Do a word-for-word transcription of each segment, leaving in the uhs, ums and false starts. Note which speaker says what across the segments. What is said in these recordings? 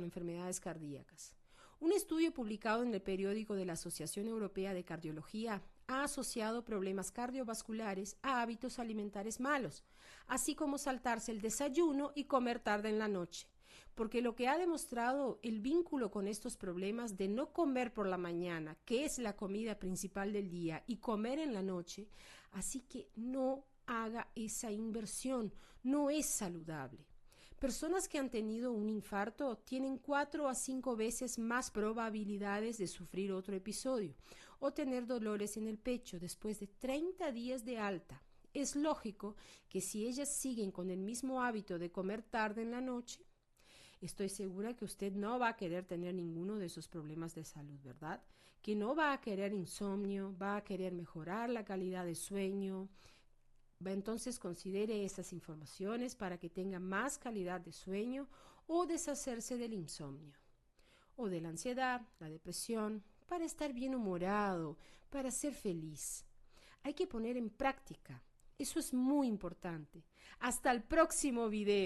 Speaker 1: enfermedades cardíacas. Un estudio publicado en el periódico de la Asociación Europea de Cardiología ha asociado problemas cardiovasculares a hábitos alimentarios malos, así como saltarse el desayuno y comer tarde en la noche, porque lo que ha demostrado el vínculo con estos problemas de no comer por la mañana, que es la comida principal del día, y comer en la noche, así que no haga esa inversión, no es saludable. Personas que han tenido un infarto tienen cuatro a cinco veces más probabilidades de sufrir otro episodio o tener dolores en el pecho después de treinta días de alta. Es lógico que si ellas siguen con el mismo hábito de comer tarde en la noche, estoy segura que usted no va a querer tener ninguno de esos problemas de salud, ¿verdad? Que no va a querer insomnio, va a querer mejorar la calidad de sueño. Entonces considere estas informaciones para que tenga más calidad de sueño o deshacerse del insomnio o de la ansiedad, la depresión, para estar bien humorado, para ser feliz. Hay que poner en práctica. Eso es muy importante. Hasta el próximo video.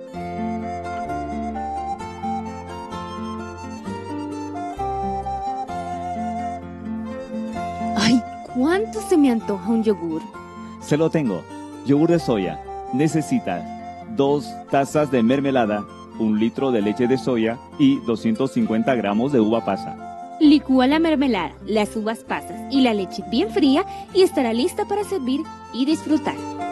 Speaker 2: ¡Ay, cuánto se me antoja un yogur!
Speaker 3: Se lo tengo. Yogur de soya. Necesitas dos tazas de mermelada, un litro de leche de soya y doscientos cincuenta gramos de uva pasa.
Speaker 2: Licúa la mermelada, las uvas pasas y la leche bien fría y estará lista para servir y disfrutar.